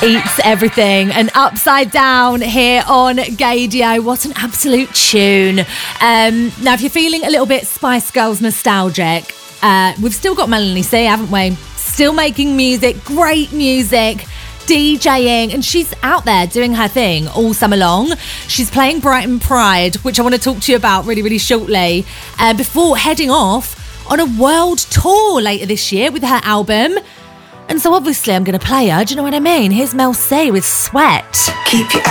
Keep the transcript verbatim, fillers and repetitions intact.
Eats Everything and Upside Down here on Gaydio. What an absolute tune. Um, now, if you're feeling a little bit Spice Girls nostalgic, uh, we've still got Melanie C, haven't we? Still making music, great music, DJing, and she's out there doing her thing all summer long. She's playing Brighton Pride, which I want to talk to you about really, really shortly, uh, before heading off on a world tour later this year with her album. And so obviously I'm going to play her, do you know what I mean? Here's Mel C with Sweat. Keep your